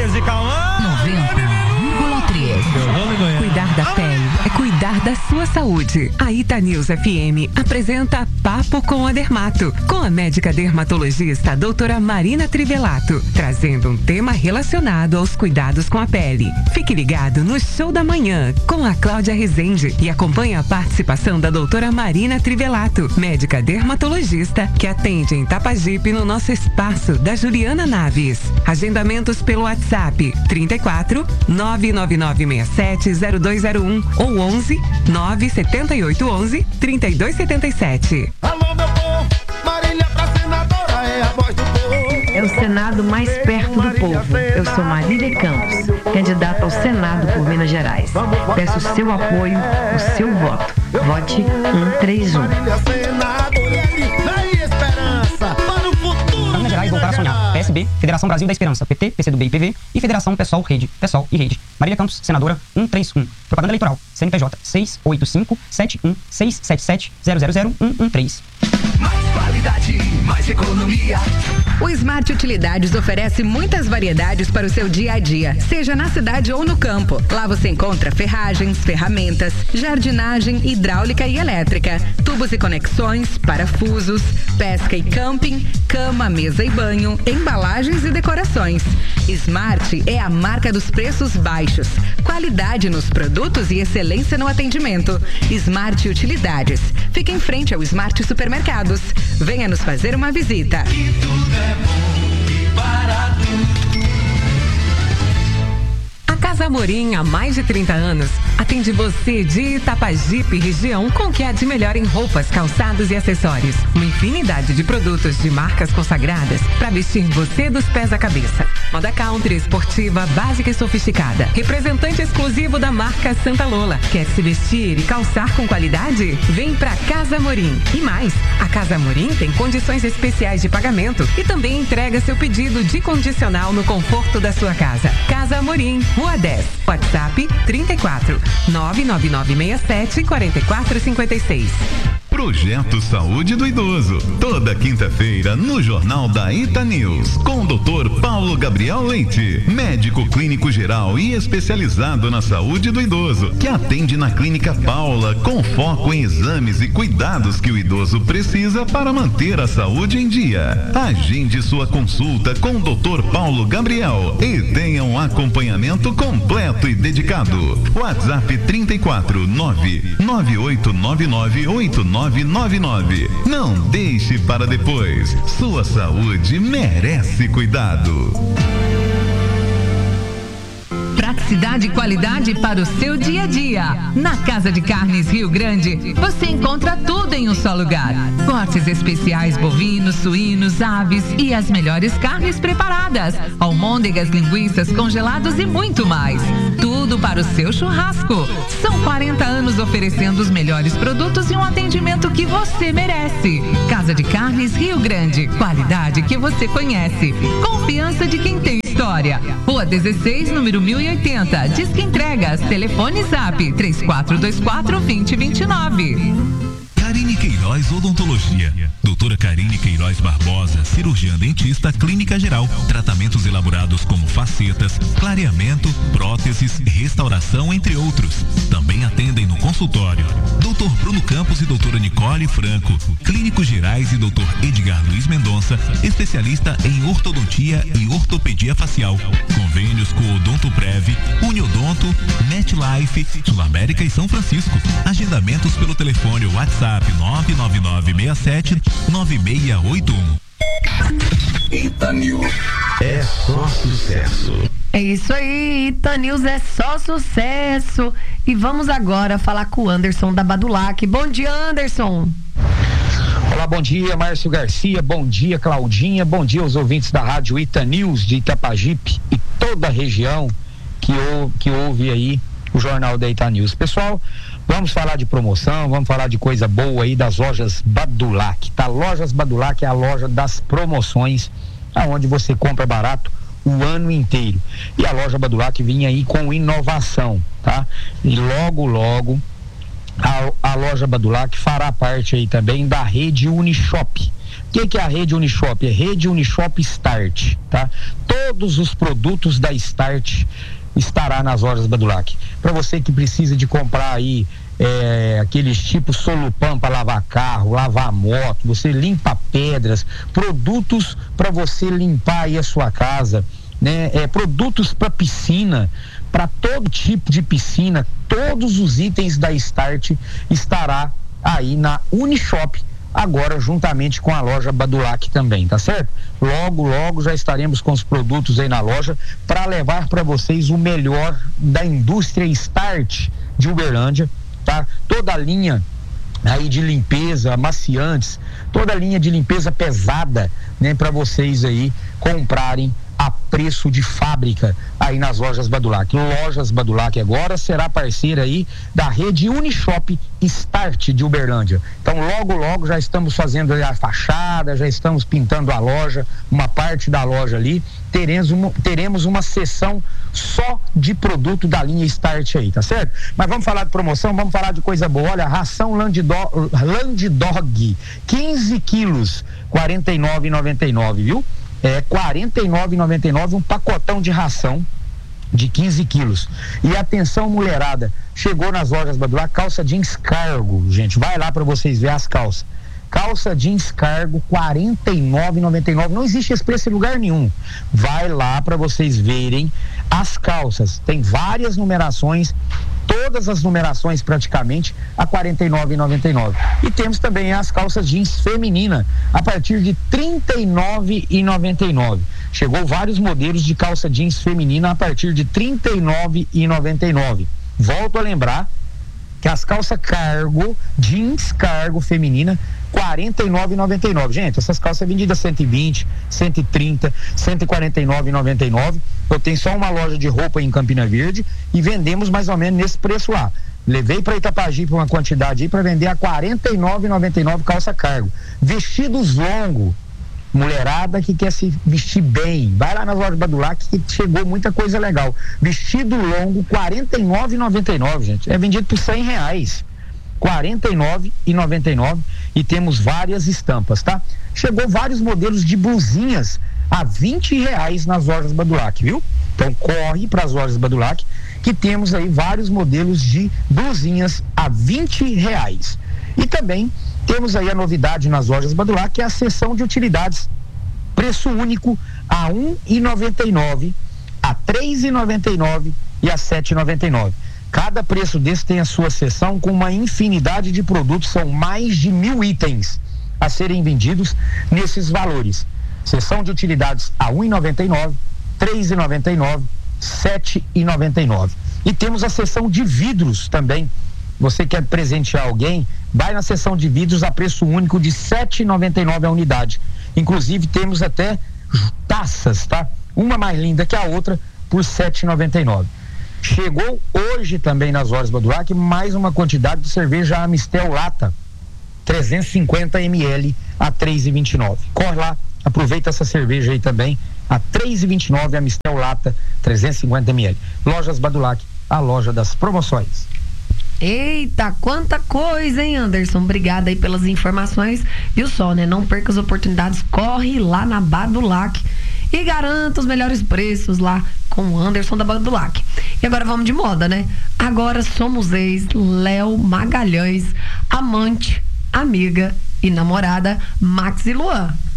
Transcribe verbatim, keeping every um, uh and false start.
treze, calma. noventa vírgula três. Cuidar da pele é cuidar da sua saúde. A Itanews F M apresenta Papo com a Dermato, com a médica dermatologista a doutora Marina Trivelato, trazendo um tema relacionado aos cuidados com a pele. Fique ligado no Show da Manhã, com a Cláudia Rezende, e acompanhe a participação da doutora Marina Trivelato, médica dermatologista, que atende em Tapajipe no nosso espaço da Juliana Naves. Agendamentos pelo WhatsApp trinta e quatro, nove nove nove seis sete zero dois zero um ou onze, nove sete oito onze, trinta e dois setenta e sete. Alô, meu povo, Marília pra senadora é a voz do povo. É o Senado mais perto do povo. Eu sou Marília Campos, candidata ao Senado por Minas Gerais. Peço o seu apoio, o seu voto. Vote cento e trinta e um. Minas Gerais voltar a sonhar. P S B, Federação Brasil da Esperança, P T, P C do B e P V e Federação PSOL, Rede, PSOL e Rede. Marília Campos, senadora cento e trinta e um. Propaganda eleitoral, C N P J seis oito cinco sete um seis sete sete zero zero zero um um três. Mais qualidade, mais economia. O Smart Utilidades oferece muitas variedades para o seu dia a dia, seja na cidade ou no campo. Lá você encontra ferragens, ferramentas, jardinagem, hidráulica e elétrica, tubos e conexões, parafusos, pesca e camping, cama, mesa e banho, embalagens e decorações. Smart é a marca dos preços baixos, qualidade nos produtos e excelência no atendimento. Smart Utilidades. Fica em frente ao Smart Supermercados. Venha nos fazer uma visita. Que tudo é bom e barato. A Casa Amorim, há mais de trinta anos, atende você de Itapajipe, região, com o que há de melhor em roupas, calçados e acessórios. Uma infinidade de produtos de marcas consagradas para vestir você dos pés à cabeça. Moda country, esportiva, básica e sofisticada. Representante exclusivo da marca Santa Lola. Quer se vestir e calçar com qualidade? Vem pra Casa Amorim. E mais, a Casa Amorim tem condições especiais de pagamento e também entrega seu pedido de condicional no conforto da sua casa. Casa Amorim, Rua dez, WhatsApp trinta e quatro, nove nove nove seis sete quatro quatro cinco seis. Projeto Saúde do Idoso, toda quinta-feira no Jornal da Itanews, com o doutor Paulo Gabriel Leite, médico clínico geral e especializado na saúde do idoso, que atende na Clínica Paula, com foco em exames e cuidados que o idoso precisa para manter a saúde em dia. Agende sua consulta com o doutor Paulo Gabriel e tenha um acompanhamento completo e dedicado. WhatsApp trinta e quatro, nove nove oito nove nove oito nove nove nove. Não deixe para depois. Sua saúde merece cuidado. Praticidade e qualidade para o seu dia a dia. Na Casa de Carnes Rio Grande, você encontra tudo em um só lugar. Cortes especiais bovinos, suínos, aves e as melhores carnes preparadas. Almôndegas, linguiças, congelados e muito mais. Tudo para o seu churrasco. São quarenta anos oferecendo os melhores produtos e um atendimento que você merece. Casa de Carnes Rio Grande. Qualidade que você conhece. Confiança de quem tem história. Rua dezesseis, número mil e oitenta. Disque Entregas. Telefone Zap três quatro dois quatro, dois zero dois nove. Karine Queiroz Odontologia. Doutora Karine Queiroz Barbosa, cirurgiã dentista, clínica geral. Tratamentos elaborados como facetas, clareamento, próteses, restauração, entre outros. Também atendem no consultório. doutor Bruno Campos e doutora Nicole Franco, clínicos gerais, e doutor Edgar Luiz Mendonça, especialista em ortodontia e ortopedia facial. Convênios com Odontoprev, Uniodonto, MetLife, Sul América e São Francisco. Agendamentos pelo telefone WhatsApp nove nove nove seis sete nove seis oito um. Itanews é só sucesso. É isso aí, Itanews é só sucesso. E vamos agora falar com o Anderson da Badulac. Bom dia, Anderson. Olá, bom dia, Márcio Garcia, bom dia, Claudinha, bom dia aos ouvintes da rádio Itanews de Itapajipe e toda a região que, ou, que ouve aí o jornal da Itanews. Pessoal, vamos falar de promoção, vamos falar de coisa boa aí das lojas Badulac, tá? Lojas Badulac é a loja das promoções, aonde você compra barato o ano inteiro. E a loja Badulac vinha aí com inovação, tá? E logo, logo, a, a loja Badulac fará parte aí também da rede Unishop. que que é a rede Unishop? É rede Unishop Start, tá? Todos os produtos da Start estará nas lojas Badulac. Para você que precisa de comprar aí é, aqueles tipos Solupan para lavar carro, lavar moto, você limpa pedras, produtos para você limpar aí a sua casa, né? É, produtos para piscina, para todo tipo de piscina, todos os itens da Start estará aí na Unishop, agora juntamente com a loja Badulac também, tá certo? Logo, logo já estaremos com os produtos aí na loja para levar para vocês o melhor da indústria Start de Uberlândia, tá? Toda a linha aí de limpeza, amaciantes, toda a linha de limpeza pesada, né? Para vocês aí comprarem a preço de fábrica aí nas lojas Badulac. Lojas Badulac agora será parceira aí da rede Unishop Start de Uberlândia. Então logo, logo já estamos fazendo a fachada, já estamos pintando a loja, uma parte da loja ali, teremos uma, teremos uma seção só de produto da linha Start aí, tá certo? Mas vamos falar de promoção, vamos falar de coisa boa. Olha, ração Land Dog, Land Dog quinze quilos, quarenta e nove reais e noventa e nove centavos, viu? É quarenta e nove reais e noventa e nove centavos, um pacotão de ração de quinze quilos. E atenção, mulherada, chegou nas lojas Badulac calça jeans cargo, gente, vai lá para vocês verem as calças. Calça jeans cargo, quarenta e nove reais e noventa e nove centavos, não existe esse preço em lugar nenhum. Vai lá para vocês verem as calças, tem várias numerações, todas as numerações praticamente a quarenta e nove reais e noventa e nove centavos. E temos também as calças jeans feminina a partir de trinta e nove reais e noventa e nove centavos. Chegou vários modelos de calça jeans feminina a partir de trinta e nove reais e noventa e nove centavos. Volto a lembrar que as calças cargo, jeans cargo feminina, quarenta e nove reais e noventa e nove centavos. Gente, essas calças vendidas cento e vinte, cento e trinta, cento e quarenta e nove reais e noventa e nove centavos. Eu tenho só uma loja de roupa em Campina Verde e vendemos mais ou menos nesse preço lá. Levei para Itapaji para uma quantidade aí para vender a quarenta e nove reais e noventa e nove centavos calça cargo. Vestidos longos, mulherada que quer se vestir bem, vai lá nas lojas Badulac que chegou muita coisa legal. Vestido longo, quarenta e nove reais e noventa e nove centavos, gente. É vendido por cem reais. quarenta e nove reais e noventa e nove centavos e temos várias estampas, tá? Chegou vários modelos de blusinhas a vinte reais nas lojas Badulac, viu? Então corre para as lojas Badulac que temos aí vários modelos de blusinhas a vinte reais. E também temos aí a novidade nas lojas Badulac, que é a seção de utilidades, preço único a um real e noventa e nove centavos, a três reais e noventa e nove centavos e a sete reais e noventa e nove centavos. Cada preço desse tem a sua seção com uma infinidade de produtos, são mais de mil itens a serem vendidos nesses valores. Seção de utilidades a um real e noventa e nove centavos, três reais e noventa e nove centavos, sete reais e noventa e nove centavos. E temos a seção de vidros também. Você quer presentear alguém, vai na seção de vidros a preço único de sete reais e noventa e nove centavos a unidade. Inclusive temos até taças, tá? Uma mais linda que a outra por sete reais e noventa e nove centavos. Chegou hoje também nas lojas Badulac mais uma quantidade de cerveja Amistel Lata, trezentos e cinquenta mililitros a três reais e vinte e nove centavos. Corre lá, aproveita essa cerveja aí também a três reais e vinte e nove centavos, Amistel Lata, trezentos e cinquenta mililitros. Lojas Badulac, a loja das promoções. Eita, quanta coisa, hein, Anderson? Obrigada aí pelas informações. Viu só, né? Não perca as oportunidades, corre lá na Badulac e garanta os melhores preços lá com o Anderson da Badulac. E agora vamos de moda, né? Agora somos ex, Léo Magalhães, amante, amiga e namorada Max e Luan.